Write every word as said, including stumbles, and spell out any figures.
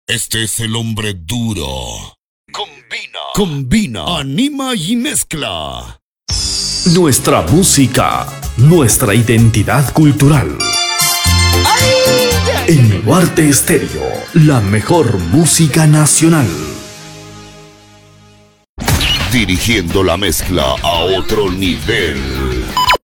Este es el hombre duro. Combina, combina, anima y mezcla. Nuestra música, nuestra identidad cultural. En Nuarte Estéreo, la mejor música nacional. Dirigiendo la mezcla a otro nivel.